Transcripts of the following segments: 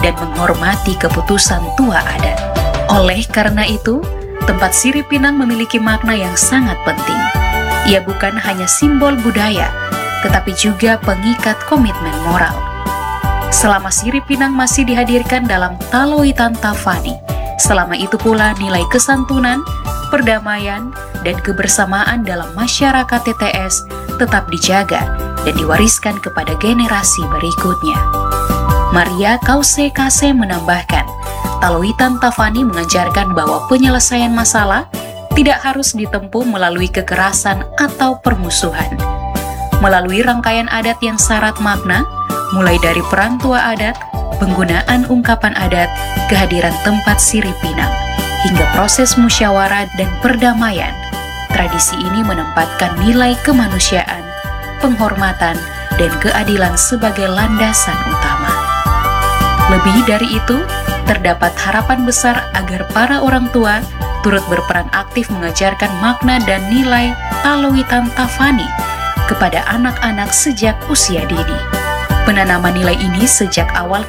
dan menghormati keputusan tua adat. Oleh karena itu, tempat sirip pinang memiliki makna yang sangat penting. Ia bukan hanya simbol budaya, tetapi juga pengikat komitmen moral. Selama sirip pinang masih dihadirkan dalam Taloitan Tafani, selama itu pula nilai kesantunan, perdamaian, dan kebersamaan dalam masyarakat TTS tetap dijaga dan diwariskan kepada generasi berikutnya. Maria Kause Kase menambahkan, Taloitan Tafani mengajarkan bahwa penyelesaian masalah tidak harus ditempuh melalui kekerasan atau permusuhan. Melalui rangkaian adat yang syarat makna, mulai dari peran tua adat, penggunaan ungkapan adat, kehadiran tempat sirip pinang, hingga proses musyawarah dan perdamaian, tradisi ini menempatkan nilai kemanusiaan, penghormatan, dan keadilan sebagai landasan utama. Lebih dari itu, terdapat harapan besar agar para orang tua turut berperan aktif mengajarkan makna dan nilai Taloitan Tafani kepada anak-anak sejak usia dini. Penanaman nilai ini sejak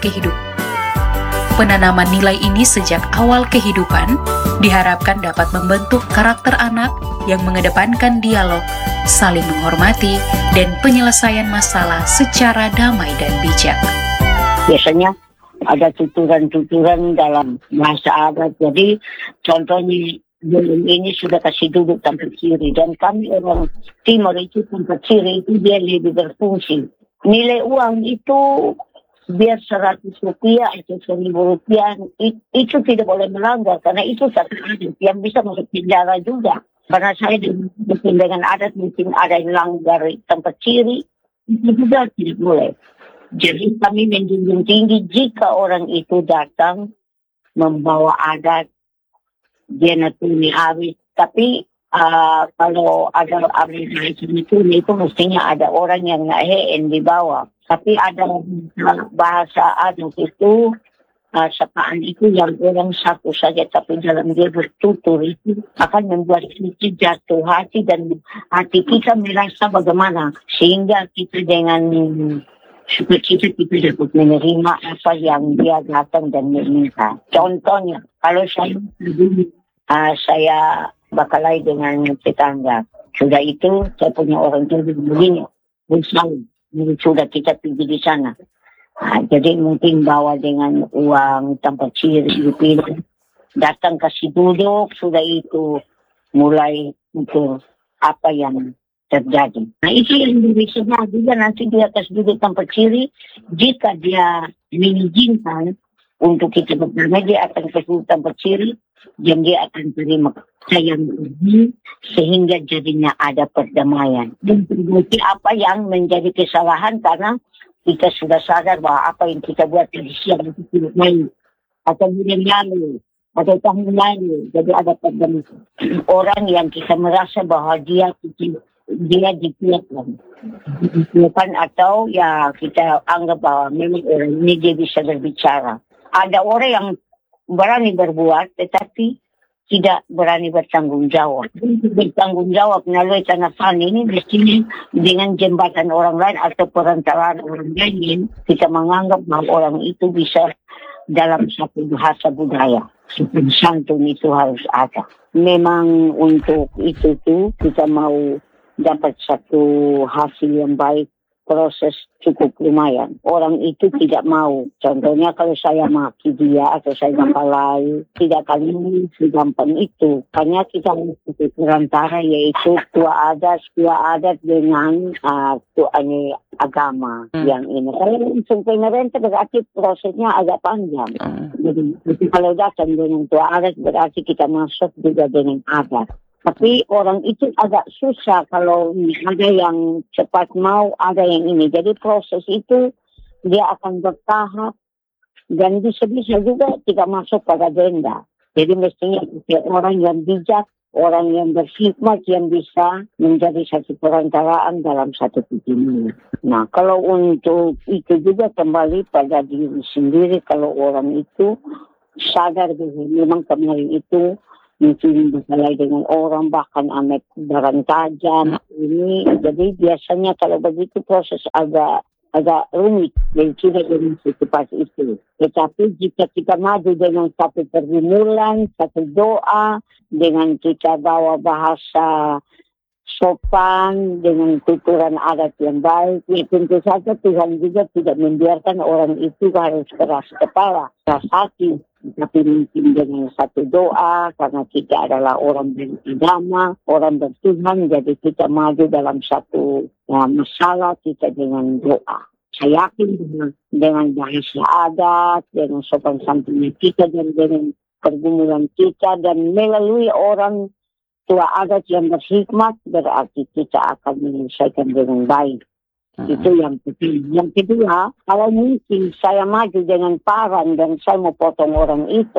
awal kehidupan diharapkan dapat membentuk karakter anak yang mengedepankan dialog, saling menghormati, dan penyelesaian masalah secara damai dan bijak. Biasanya ada tuturan-tuturan dalam bahasa adat. Jadi contohnya ini sudah kasih duduk tempat kiri, dan kami orang Timur itu tempat kiri itu dia lebih berfungsi. Nilai uang itu biar 100 rupiah atau 1.000 rupiah itu tidak boleh melanggar, karena itu satu adat yang bisa masuk penjara juga. Karena saya dengan adat mungkin ada yang langgar tempat kiri, itu juga tidak boleh. Jadi kami menjunjung tinggi jika orang itu datang membawa adat, dia natuni habis. Tapi kalau ada abis itu mestinya ada orang yang ngahen di bawah. Tapi ada bahasa adat itu, sapaan itu yang orang satu saja, tapi dalam dia bertutur itu akan membuat kita jatuh hati dan hati kita merasa bagaimana. Sehingga kita dengan sukacita kita dapat menerima apa yang dia datang dan meminta. Contohnya, kalau saya bakalai dengan tetangga. Sudah itu, saya punya orang tua begini, sudah kita pergi di sana. Jadi mungkin bawa dengan uang tempat sirip datang kasih duduk, sudah itu mulai untuk apa yang terjadi. Nah itu yang bisa juga nanti dia kasih duduk tempat sirip, jika dia mengizinkan untuk kita berdamai, dia akan kasih duduk tempat sirip, dan dia akan terima sayang ini sehingga jadinya ada perdamaian. Dan terbukti apa yang menjadi kesalahan karena kita sudah sadar bahwa apa yang kita buat di siang itu tidak baik. Atau bulan lalu, atau tahun lalu. Jadi ada perdamaian. Orang yang kita merasa bahwa dia dipilihkan. Atau ya kita anggap bahwa memang orang ini dia bisa berbicara. Ada orang yang berani berbuat tetapi tidak berani bertanggung jawab. Bertanggung jawab melalui Tanafan ini mestinya dengan jembatan orang lain atau perantaraan orang lain, kita menganggap bahwa orang itu bisa dalam satu bahasa budaya. Santun itu harus ada. Memang untuk itu tuh kita mau dapat satu hasil yang baik, proses cukup lumayan. Orang itu tidak mau. Contohnya kalau saya maki dia atau saya bakalai, tidak kali ini segampang itu. Karena kita harus perantara yaitu tua adat dengan agama yang ini. Kalau langsung pemerintah berarti prosesnya agak panjang. Jadi kalau datang dengan tua adat berarti kita masuk juga dengan adat. Tapi orang itu agak susah kalau ada yang cepat mau, ada yang ini. Jadi proses itu dia akan bertahap dan bisa-bisa juga tidak masuk pada denda. Jadi mestinya orang yang bijak, orang yang berhikmat yang bisa menjadi satu perantaraan dalam satu pertemuan. Nah kalau untuk itu juga kembali pada diri sendiri, kalau orang itu sadar bahwa memang kemarin itu mungkin berkelahi dengan orang, bahkan ambil barang tajam ini. Jadi biasanya kalau begitu proses agak agak rumit dan tidak dengan secepat itu. Tetapi jika kita maju dengan satu pergumulan, satu doa, dengan kita bawa bahasa sopan, dengan tuturan adat yang baik, ya tentu saja Tuhan juga tidak membiarkan orang itu harus keras kepala, keras hati. Tapi mungkin dengan satu doa, karena kita adalah orang beragama, orang bertuhan, jadi kita maju dalam satu masalah kita dengan doa. Saya yakin dengan bahasa adat, dengan sopan santun kita, dan dengan pergumulan kita, dan melalui orang tua adat yang berhikmat, berarti kita akan menyelesaikan dengan baik. Itu yang penting. Yang kedua, kalau mungkin saya maju dengan parang dan saya mau potong orang itu,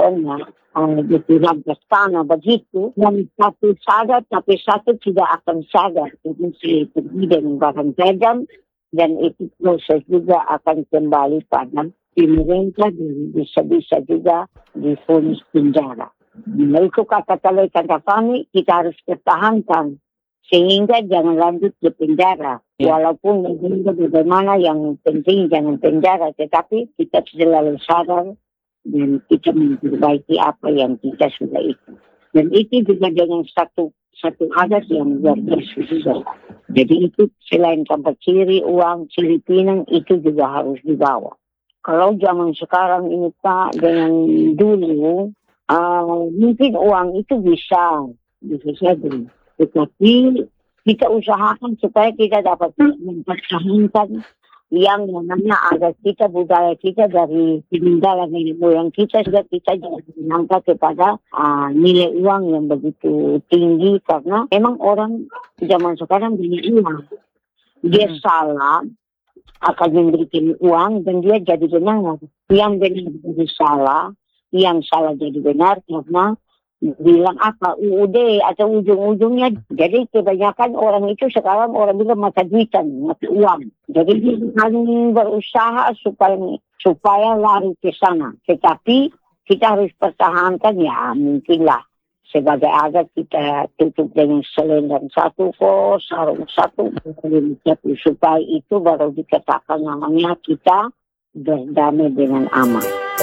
dirampas tanah begitu, dan satu sadar tapi satu tidak akan sadar. Jadi saya pergi dengan barang tajam, dan itu proses juga akan kembali pada pemerintah, dan bisa-bisa juga divonis penjara. Itu kata Tafani, kita harus pertahankan sehingga jangan lanjut ke penjara. Walaupun bagaimana, yang penting jangan penjara, tetapi kita selalu sadar dan kita memperbaiki apa yang kita sudah itu. Dan itu juga dengan satu adat yang luar biasa juga. Jadi itu selain tempat ciri, uang, ciri pinang, itu juga harus dibawa. Kalau zaman sekarang ini Pak, dengan dulu, mungkin uang itu bisa saja. Tetapi kita usahakan supaya kita dapat mempertahankan yang namanya adat kita, budaya kita dari peninggalan nenek moyang kita, juga kita jangan menangkap kepada nilai uang yang begitu tinggi, karena memang orang zaman sekarang punya uang. Dia salah akan memberikan uang dan dia jadi benar. Yang benar jadi salah, yang salah jadi benar, karena bilang apa UUD atau ujung-ujungnya. Jadi kebanyakan orang itu sekarang orang bilang mata duitan, mata uang. Jadi dia akan berusaha supaya lari ke sana. Tetapi kita harus pertahankan, ya mungkinlah sebagai adat kita tutup dengan selendang satu kos, sarung satu, supaya itu baru dikatakan namanya kita berdamai dengan aman.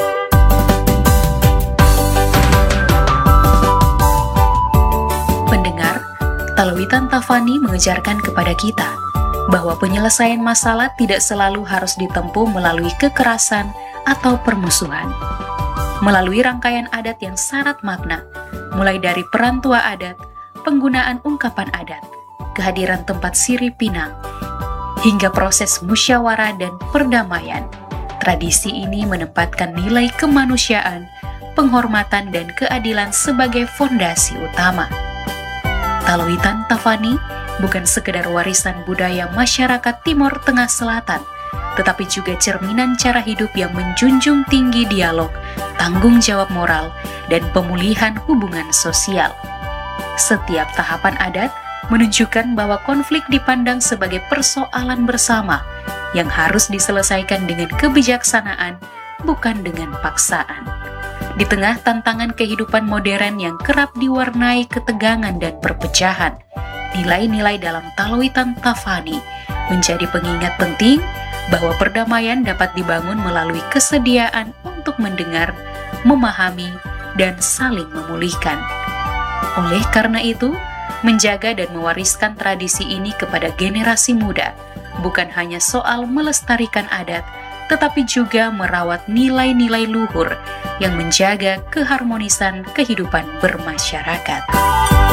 Pendengar, Talawitan Tafani mengejarkan kepada kita bahwa penyelesaian masalah tidak selalu harus ditempuh melalui kekerasan atau permusuhan. Melalui rangkaian adat yang syarat makna, mulai dari peran tua adat, penggunaan ungkapan adat, kehadiran tempat sirip pinang, hingga proses musyawarah dan perdamaian, tradisi ini menempatkan nilai kemanusiaan, penghormatan, dan keadilan sebagai fondasi utama. Talawitan Tafani bukan sekedar warisan budaya masyarakat Timur Tengah Selatan, tetapi juga cerminan cara hidup yang menjunjung tinggi dialog, tanggung jawab moral, dan pemulihan hubungan sosial. Setiap tahapan adat menunjukkan bahwa konflik dipandang sebagai persoalan bersama yang harus diselesaikan dengan kebijaksanaan, bukan dengan paksaan. Di tengah tantangan kehidupan modern yang kerap diwarnai ketegangan dan perpecahan, nilai-nilai dalam Talawitan Tafani menjadi pengingat penting bahwa perdamaian dapat dibangun melalui kesediaan untuk mendengar, memahami, dan saling memulihkan. Oleh karena itu, menjaga dan mewariskan tradisi ini kepada generasi muda bukan hanya soal melestarikan adat, tetapi juga merawat nilai-nilai luhur yang menjaga keharmonisan kehidupan bermasyarakat.